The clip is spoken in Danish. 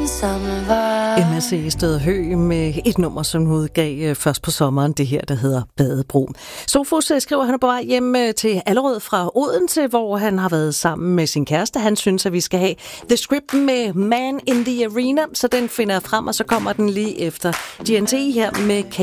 MSC i stedet Hø med et nummer, som hun udgav først på sommeren, det her, der hedder Badebro. Sofus skriver, han er på vej hjem til Allerød fra Odense, hvor han har været sammen med sin kæreste. Han synes, at vi skal have The Script med Man in the Arena, så den finder jeg frem, og så kommer den lige efter GNT her med